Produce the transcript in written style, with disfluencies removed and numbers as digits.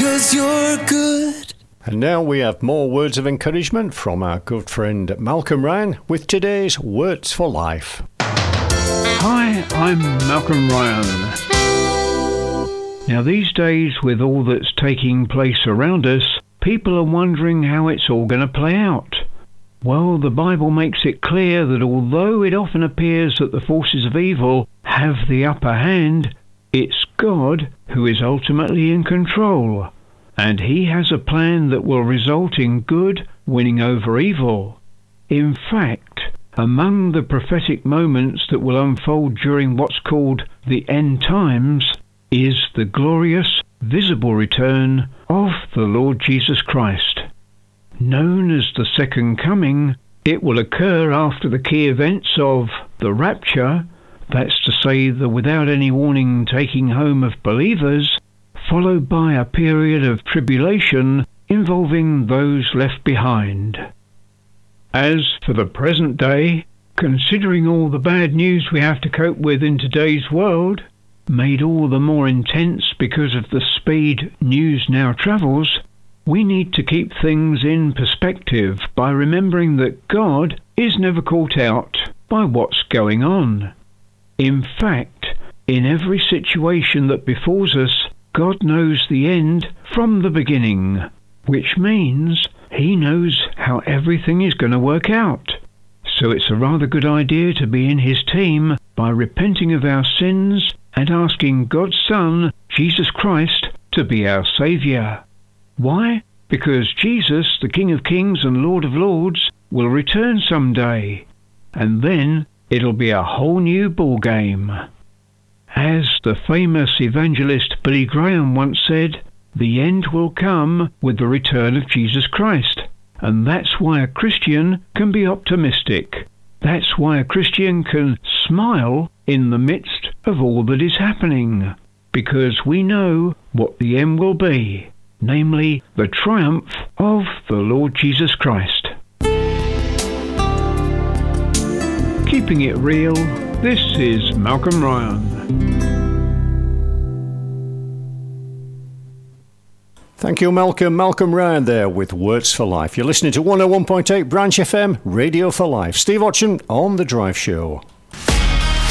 'cause you're good. And now we have more words of encouragement from our good friend Malcolm Ryan with today's Words for Life. Hi, I'm Malcolm Ryan. Now these days, with all that's taking place around us, people are wondering how it's all going to play out. Well, the Bible makes it clear that although it often appears that the forces of evil have the upper hand, it's God who is ultimately in control. And he has a plan that will result in good winning over evil. In fact, among the prophetic moments that will unfold during what's called the end times is the glorious, visible return of the Lord Jesus Christ. Known as the Second Coming, it will occur after the key events of the rapture, that's to say the without any warning taking home of believers, followed by a period of tribulation involving those left behind. As for the present day, considering all the bad news we have to cope with in today's world, made all the more intense because of the speed news now travels, we need to keep things in perspective by remembering that God is never caught out by what's going on. In fact, in every situation that befalls us, God knows the end from the beginning, which means he knows how everything is going to work out. So it's a rather good idea to be in his team by repenting of our sins and asking God's Son, Jesus Christ, to be our Saviour. Why? Because Jesus, the King of Kings and Lord of Lords, will return someday, and then it'll be a whole new ball game. As the famous evangelist Billy Graham once said, the end will come with the return of Jesus Christ, and that's why a Christian can be optimistic. That's why a Christian can smile in the midst of all that is happening, because we know what the end will be, namely the triumph of the Lord Jesus Christ. Keeping it real, this is Malcolm Ryan. Thank you, Malcolm. Malcolm Ryan there with Words for Life. You're listening to 101.8 Branch FM, Radio for Life. Steve Hodgson on The Drive Show.